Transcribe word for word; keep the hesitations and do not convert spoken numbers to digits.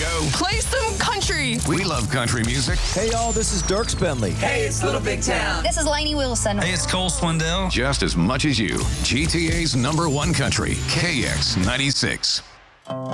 go? Play some country. We love country music. Hey, y'all, this is Dirk Bentley. Hey, it's Little Big Town. This is Lainey Wilson. Hey, it's Cole Swindell. Just as much as you. G T A's number one country, K X ninety-six.